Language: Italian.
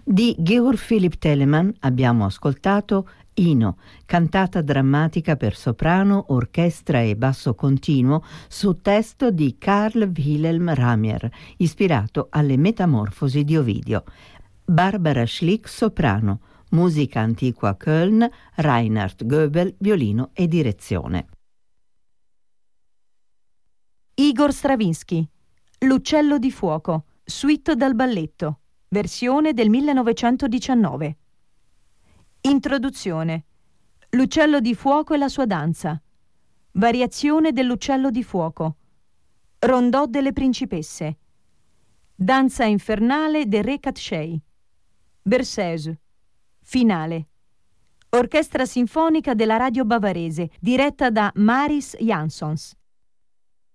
Di Georg Philipp Telemann abbiamo ascoltato Ino, cantata drammatica per soprano, orchestra e basso continuo su testo di Karl Wilhelm Ramier, ispirato alle Metamorfosi di Ovidio. Barbara Schlick, soprano, musica antiqua Köln, Reinhard Goebel, violino e direzione. Igor Stravinsky, L'uccello di fuoco, suite dal balletto, versione del 1919. Introduzione. L'uccello di fuoco e la sua danza. Variazione dell'uccello di fuoco. Rondò delle principesse. Danza infernale del Re Catchei. Berceuse. Finale. Orchestra sinfonica della radio bavarese, diretta da Maris Jansons.